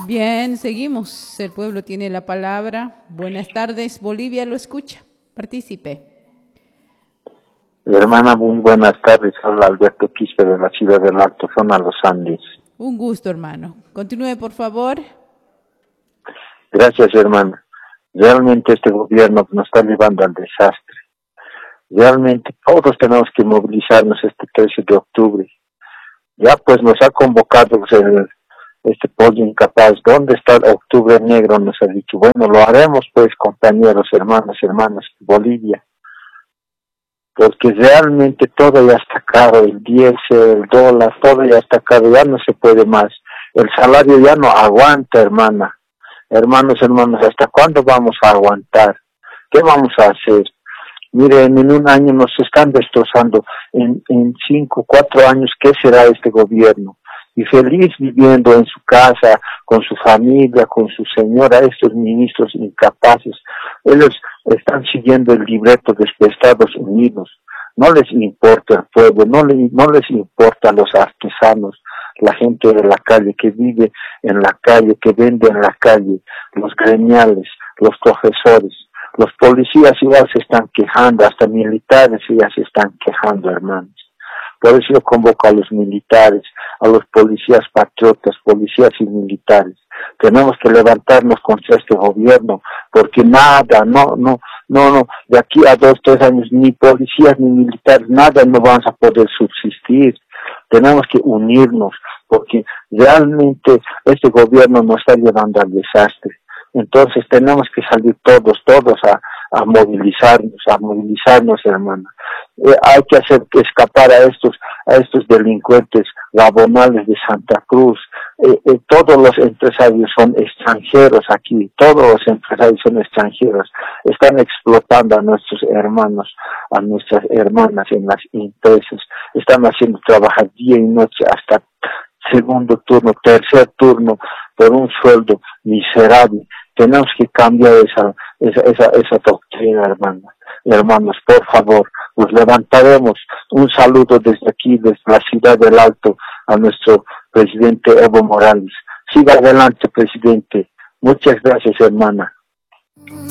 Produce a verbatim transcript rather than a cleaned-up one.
Bien, seguimos. El pueblo tiene la palabra. Buenas tardes, Bolivia lo escucha. Participe. Hermana, muy buenas tardes. Habla Alberto Quispe de la ciudad del Alto, zona Los Andes. Un gusto, hermano. Continúe, por favor. Gracias, hermana. Realmente este gobierno nos está llevando al desastre. Realmente todos tenemos que movilizarnos este trece de octubre. Ya pues nos ha convocado pues, el, este pollo incapaz. ¿Dónde está el octubre negro? Nos ha dicho. Bueno, lo haremos pues, compañeros, hermanos, hermanas, Bolivia. Porque realmente todo ya está caro, el diésel, el dólar, todo ya está caro, ya no se puede más. El salario ya no aguanta, hermana. Hermanos, hermanos, ¿hasta cuándo vamos a aguantar? ¿Qué vamos a hacer? Miren, en un año nos están destrozando. En, en cinco, cuatro años, ¿qué será este gobierno? Y feliz viviendo en su casa, con su familia, con su señora, estos ministros incapaces. Ellos están siguiendo el libreto de Estados Unidos. No les importa el pueblo, no, le, no les importa los artesanos, la gente de la calle que vive en la calle, que vende en la calle, los gremiales, los profesores. Los policías igual se están quejando, hasta militares ya se están quejando, hermanos. Por eso yo convoco a los militares, a los policías patriotas, policías y militares. Tenemos que levantarnos contra este gobierno, porque nada, no, no, no, no, de aquí a dos, tres años, ni policías ni militares, nada no vamos a poder subsistir. Tenemos que unirnos, porque realmente este gobierno nos está llevando al desastre. Entonces tenemos que salir todos, todos a, a movilizarnos, a movilizarnos, hermana. Eh, hay que hacer que escapar a estos, a estos delincuentes gabonales de Santa Cruz. Eh, eh, todos los empresarios son extranjeros aquí, todos los empresarios son extranjeros. Están explotando a nuestros hermanos, a nuestras hermanas en las empresas. Están haciendo trabajar día y noche hasta segundo turno, tercer turno, por un sueldo miserable. Tenemos que cambiar esa, esa, esa, esa doctrina, hermana. Hermanos, por favor, nos levantaremos. Un saludo desde aquí, desde la ciudad del Alto, a nuestro presidente Evo Morales. Siga adelante, presidente. Muchas gracias, hermana.